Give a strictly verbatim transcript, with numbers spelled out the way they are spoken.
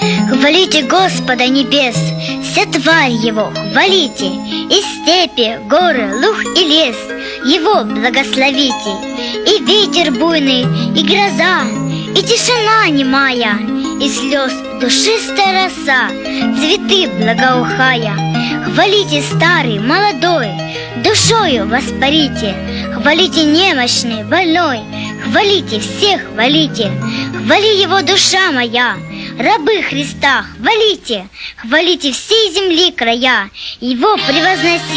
Хвалите Господа небес, вся тварь Его, хвалите, и степи, горы, луг и лес, Его благословите. И ветер буйный, и гроза, и тишина немая, и слез душистая роса, цветы благоухая. Хвалите старый, молодой, душою воспарите, хвалите немощный, больной, хвалите, всех хвалите. Хвали Его, душа моя, рабы Христа, хвалите, хвалите всей земли края, Его превозноси.